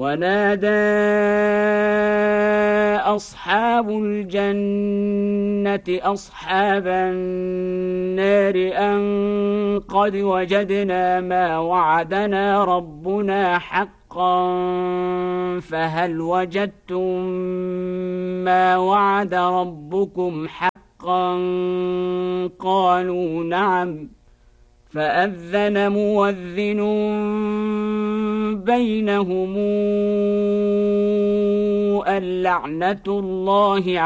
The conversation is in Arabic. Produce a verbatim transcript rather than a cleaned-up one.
ونادى أصحاب الجنة أصحاب النار أن قد وجدنا ما وعدنا ربنا حقا فهل وجدتم ما وعد ربكم حقا قالوا نعم فأذن مؤذن بينهم اللعنة الله